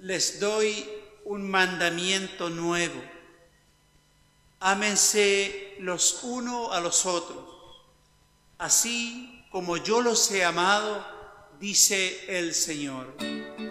Les doy un mandamiento nuevo: ámense los unos a los otros, así como yo los he amado, dice el Señor.